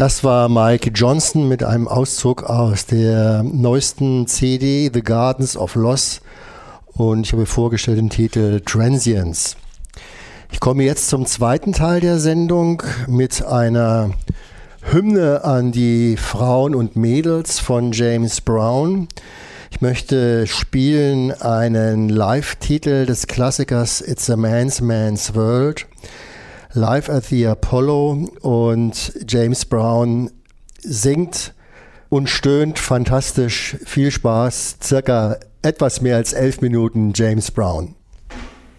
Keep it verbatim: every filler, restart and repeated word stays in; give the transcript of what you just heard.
Das war Mike Johnson mit einem Auszug aus der neuesten C D The Gardens of Loss und ich habe vorgestellt den Titel Transience. Ich komme jetzt zum zweiten Teil der Sendung mit einer Hymne an die Frauen und Mädels von James Brown. Ich möchte spielen einen Live-Titel des Klassikers It's a Man's Man's World. Live at the Apollo, und James Brown singt und stöhnt fantastisch. Viel Spaß, circa etwas mehr als elf Minuten James Brown.